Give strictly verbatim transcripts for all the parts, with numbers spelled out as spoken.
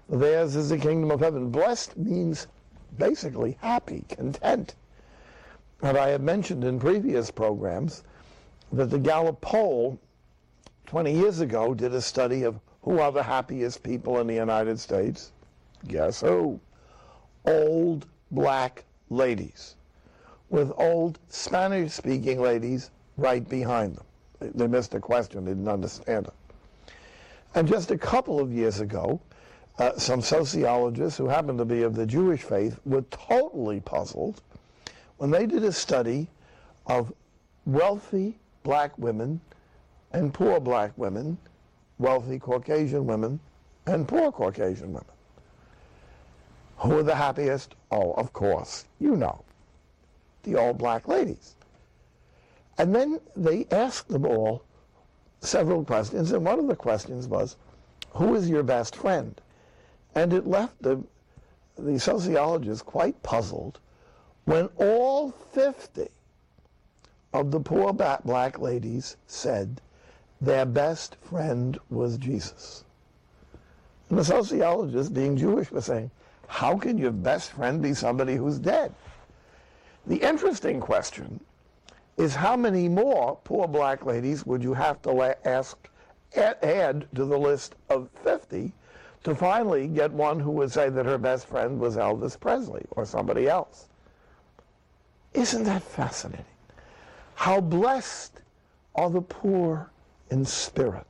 for theirs is the kingdom of heaven. Blessed means basically happy, content. And I have mentioned in previous programs that the Gallup poll twenty years ago did a study of who are the happiest people in the United States. Guess who? Old black ladies, with old Spanish-speaking ladies right behind them. They, they missed the question, they didn't understand it. And just a couple of years ago, uh, some sociologists who happened to be of the Jewish faith were totally puzzled when they did a study of wealthy black women and poor black women, wealthy Caucasian women and poor Caucasian women. Who are the happiest? Oh, of course, you know, the old black ladies. And then they asked them all several questions, and one of the questions was, who is your best friend? And it left the, the sociologists quite puzzled when all fifty of the poor black ladies said their best friend was Jesus. And the sociologists, being Jewish, were saying, how can your best friend be somebody who's dead? The interesting question is how many more poor black ladies would you have to la- ask, add, add to the list of fifty to finally get one who would say that her best friend was Elvis Presley or somebody else? Isn't that fascinating? How blessed are the poor in spirit.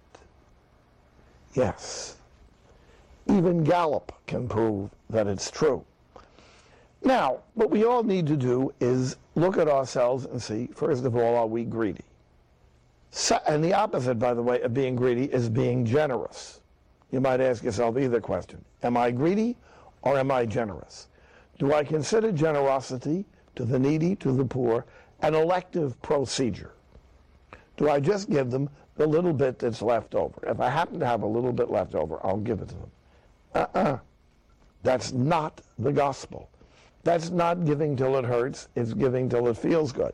Yes, even Gallup can prove that it's true. Now, what we all need to do is look at ourselves and see, first of all, are we greedy? So, and the opposite, by the way, of being greedy is being generous. You might ask yourself either question. Am I greedy or am I generous? Do I consider generosity to the needy, to the poor, an elective procedure? Do I just give them the little bit that's left over? If I happen to have a little bit left over, I'll give it to them. Uh-uh. That's not the gospel. That's not giving till it hurts. It's giving till it feels good.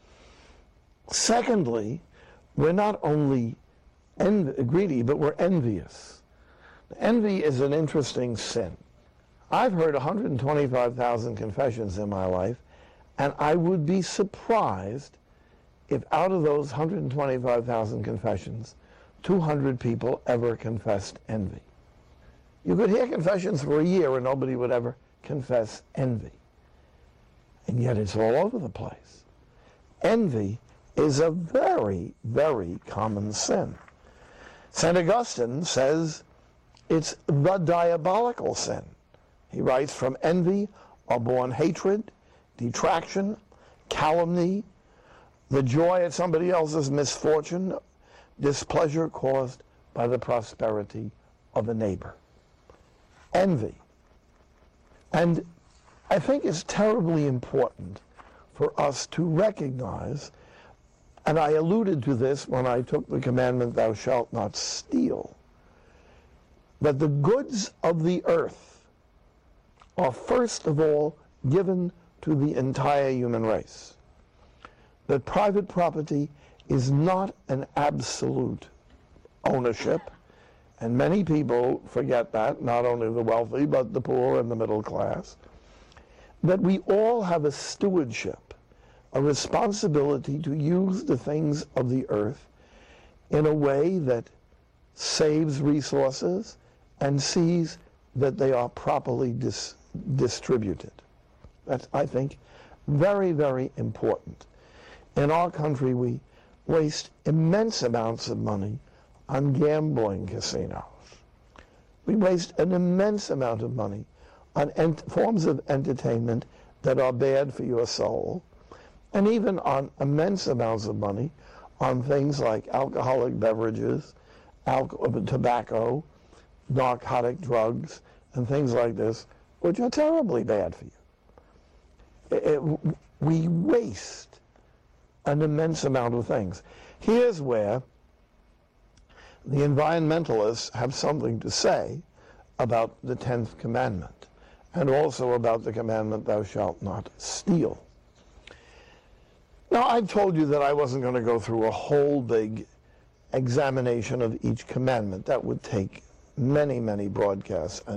Secondly, we're not only env- greedy, but we're envious. Envy is an interesting sin. I've heard one hundred twenty-five thousand confessions in my life, and I would be surprised if out of those one hundred twenty-five thousand confessions, two hundred people ever confessed envy. You could hear confessions for a year and nobody would ever confess envy. And yet it's all over the place. Envy is a very, very common sin. Saint Augustine says it's the diabolical sin. He writes, from envy are born hatred, detraction, calumny, the joy at somebody else's misfortune, displeasure caused by the prosperity of a neighbor. Envy. And I think it's terribly important for us to recognize, and I alluded to this when I took the commandment, thou shalt not steal, that the goods of the earth are first of all given to the entire human race. That private property is not an absolute ownership, and many people forget that, not only the wealthy, but the poor and the middle class, that we all have a stewardship, a responsibility to use the things of the earth in a way that saves resources and sees that they are properly dis- distributed. That's, I think, very, very important. In our country, we waste immense amounts of money on gambling casinos. We waste an immense amount of money on ent- forms of entertainment that are bad for your soul, and even on immense amounts of money on things like alcoholic beverages, alcohol, tobacco, narcotic drugs, and things like this, which are terribly bad for you. It, it, we waste an immense amount of things. Here's where the environmentalists have something to say about the tenth commandment, and also about the commandment, thou shalt not steal. Now, I've told you that I wasn't going to go through a whole big examination of each commandment. That would take many, many broadcasts and